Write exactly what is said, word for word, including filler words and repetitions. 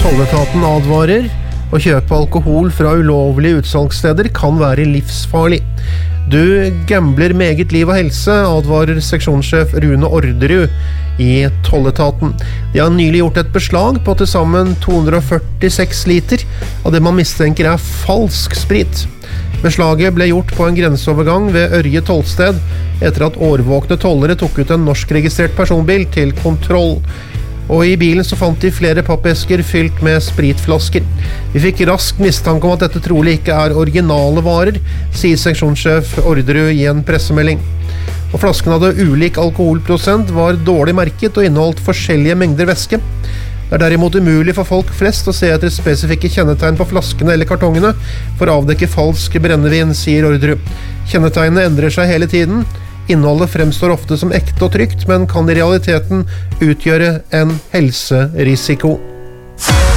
Tolletaten advarer. Å kjøpe alkohol fra ulovlige utsalgssteder kan være livsfarlig. Du gambler meget liv og helse, advarer seksjonssjef Rune Orderud i Tolletaten. De har nylig gjort et beslag på til sammen to hundre førtiseks liter av det man mistenker er falsk sprit. Beslaget ble gjort på en grenseovergang ved Ørje tollsted etter at årvåkne tollere tok ut en norskregistrert personbil til kontroll. Og i bilen så fant de flere pappesker fylt med spritflasker. Vi fikk rask mistanke om at dette trolig ikke er originale varer, sier seksjonssjef Orderud i en pressemelding. Og flasken hadde ulik alkoholprosent, var dårlig merket og inneholdt forskjellige mengder væske. Det er derimot umulig for folk flest å se etter spesifikke kjennetegn på flaskene eller kartongene for å avdekke falsk brennevin, sier Orderud. Kjennetegnene endrer seg hele tiden. Innholdet fremstår ofte som ekte og trygt, men kan i realiteten utgjøre en helserisiko.